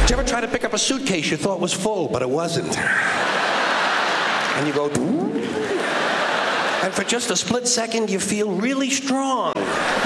you ever try to pick up a suitcase you thought was full, but it wasn't? And you go, and for just a split second, you feel really strong.